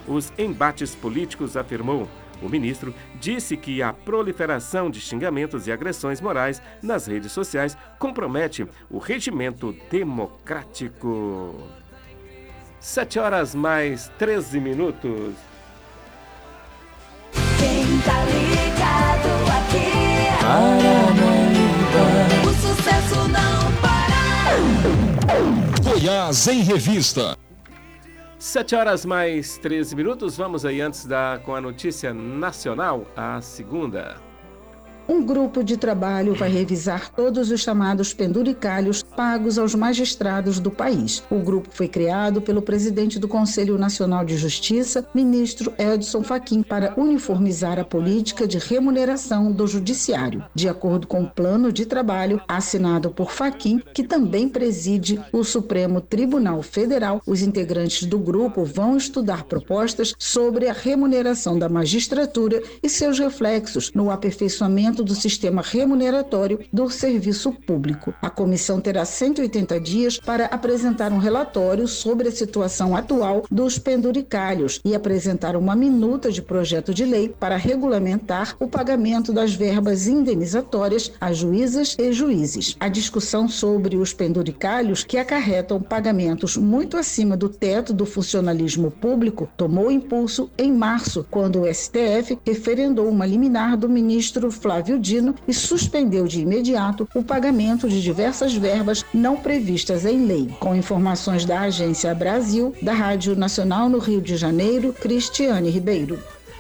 os embates políticos, afirmou. O ministro disse que a proliferação de xingamentos e agressões morais nas redes sociais compromete o regimento democrático. 7h mais 13. Quem tá ligado aqui, Paranaíba, o sucesso não para. Goiás em Revista. 7h mais 13. Vamos aí antes com a notícia nacional, a segunda. Um grupo de trabalho vai revisar todos os chamados penduricalhos pagos aos magistrados do país. O grupo foi criado pelo presidente do Conselho Nacional de Justiça, ministro Edson Fachin, para uniformizar a política de remuneração do judiciário. De acordo com o plano de trabalho assinado por Fachin, que também preside o Supremo Tribunal Federal, os integrantes do grupo vão estudar propostas sobre a remuneração da magistratura e seus reflexos no aperfeiçoamento do sistema remuneratório do serviço público. A comissão terá 180 dias para apresentar um relatório sobre a situação atual dos penduricalhos e apresentar uma minuta de projeto de lei para regulamentar o pagamento das verbas indenizatórias a juízas e juízes. A discussão sobre os penduricalhos, que acarretam pagamentos muito acima do teto do funcionalismo público, tomou impulso em março, quando o STF referendou uma liminar do ministro Flávio Dino e suspendeu de imediato o pagamento de diversas verbas não previstas em lei. Com informações da Agência Brasil, da Rádio Nacional no Rio de Janeiro, Cristiane Ribeiro.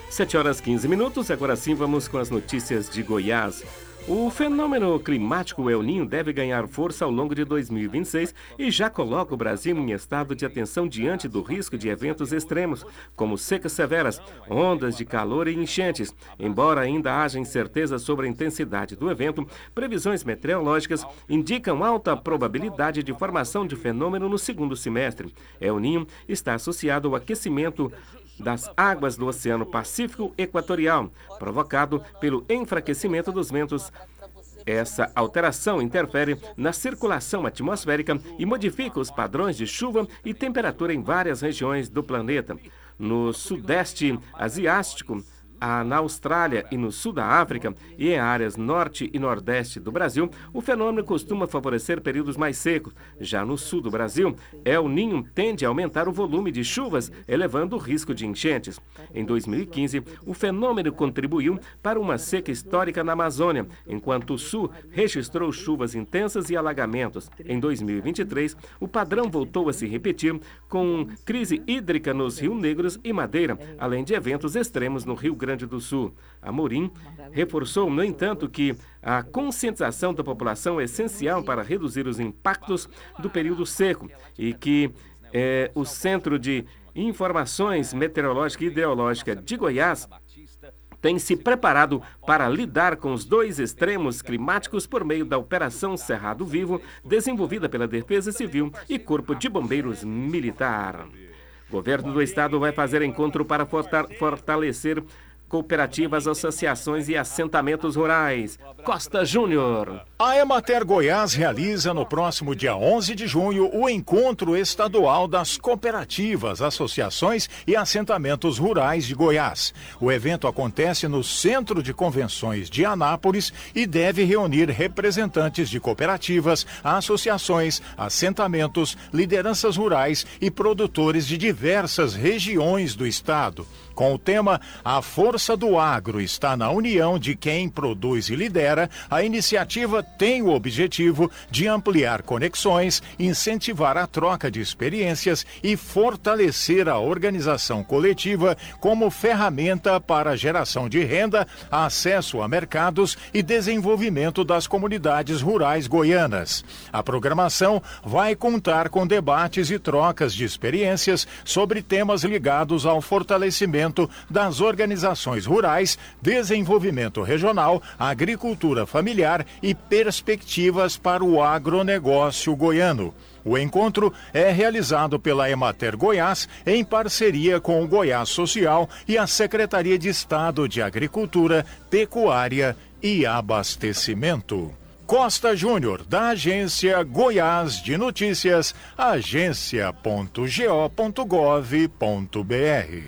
7h15. Agora sim vamos com as notícias de Goiás. O fenômeno climático El Niño deve ganhar força ao longo de 2026 e já coloca o Brasil em estado de atenção diante do risco de eventos extremos, como secas severas, ondas de calor e enchentes. Embora ainda haja incerteza sobre a intensidade do evento, previsões meteorológicas indicam alta probabilidade de formação de fenômeno no segundo semestre. El Niño está associado ao aquecimento das águas do Oceano Pacífico Equatorial, provocado pelo enfraquecimento dos ventos. Essa alteração interfere na circulação atmosférica e modifica os padrões de chuva e temperatura em várias regiões do planeta. No Sudeste Asiático, na Austrália e no sul da África e em áreas norte e nordeste do Brasil, o fenômeno costuma favorecer períodos mais secos. Já no sul do Brasil, El Niño tende a aumentar o volume de chuvas, elevando o risco de enchentes. Em 2015, o fenômeno contribuiu para uma seca histórica na Amazônia, enquanto o sul registrou chuvas intensas e alagamentos. Em 2023, o padrão voltou a se repetir, com crise hídrica nos Rios Negros e Madeira, além de eventos extremos no Rio Grande do Sul. Amorim reforçou, no entanto, que a conscientização da população é essencial para reduzir os impactos do período seco e que o Centro de Informações Meteorológica e Hidrológica de Goiás tem se preparado para lidar com os dois extremos climáticos por meio da Operação Cerrado Vivo, desenvolvida pela Defesa Civil e Corpo de Bombeiros Militar. O governo do estado vai fazer encontro para fortalecer cooperativas, associações e assentamentos rurais. Costa Júnior. A Emater Goiás realiza no próximo dia 11 de junho o Encontro Estadual das Cooperativas, Associações e Assentamentos Rurais de Goiás. O evento acontece no Centro de Convenções de Anápolis e deve reunir representantes de cooperativas, associações, assentamentos, lideranças rurais e produtores de diversas regiões do estado. Com o tema A Força do Agro está na união de quem produz e lidera, a iniciativa tem o objetivo de ampliar conexões, incentivar a troca de experiências e fortalecer a organização coletiva como ferramenta para a geração de renda, acesso a mercados e desenvolvimento das comunidades rurais goianas. A programação vai contar com debates e trocas de experiências sobre temas ligados ao fortalecimento das organizações rurais, desenvolvimento regional, agricultura familiar e perspectivas para o agronegócio goiano. O encontro é realizado pela Emater Goiás em parceria com o Goiás Social e a Secretaria de Estado de Agricultura, Pecuária e Abastecimento. Costa Júnior, da Agência Goiás de Notícias, agência.go.gov.br.